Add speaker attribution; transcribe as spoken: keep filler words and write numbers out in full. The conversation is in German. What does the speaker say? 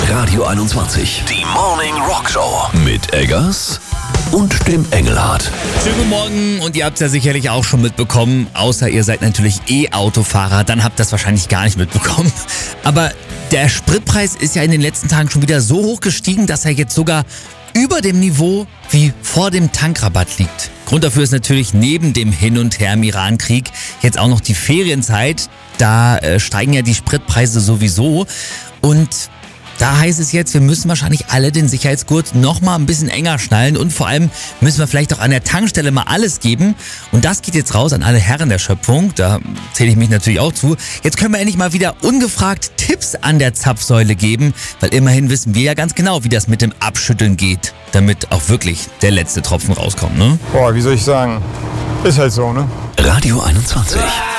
Speaker 1: Radio einundzwanzig. Die Morning Rock Show. Mit Eggers und dem Engelhardt.
Speaker 2: Schönen guten Morgen, und ihr habt es ja sicherlich auch schon mitbekommen, außer ihr seid natürlich E-Autofahrer, dann habt ihr das wahrscheinlich gar nicht mitbekommen. Aber der Spritpreis ist ja in den letzten Tagen schon wieder so hoch gestiegen, dass er jetzt sogar über dem Niveau wie vor dem Tankrabatt liegt. Grund dafür ist natürlich neben dem Hin und Her im Iran-Krieg jetzt auch noch die Ferienzeit. Da äh, steigen ja die Spritpreise sowieso, und da heißt es jetzt, wir müssen wahrscheinlich alle den Sicherheitsgurt noch mal ein bisschen enger schnallen, und vor allem müssen wir vielleicht auch an der Tankstelle mal alles geben. Und das geht jetzt raus an alle Herren der Schöpfung, da zähle ich mich natürlich auch zu. Jetzt können wir endlich mal wieder ungefragt Tipps an der Zapfsäule geben, weil immerhin wissen wir ja ganz genau, wie das mit dem Abschütteln geht, damit auch wirklich der letzte Tropfen rauskommt, ne?
Speaker 3: Boah, wie soll ich sagen? Ist halt so, ne?
Speaker 1: Radio einundzwanzig.